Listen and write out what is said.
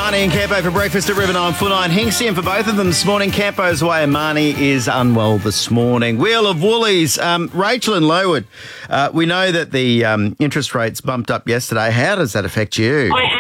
Marnie and Campo for breakfast at River 949. Hinksy in for both of them this morning. Campo's away and Marnie is unwell this morning. Wheel of Woolies. Rachel in Lowood, we know that the interest rates bumped up yesterday. How does that affect you? I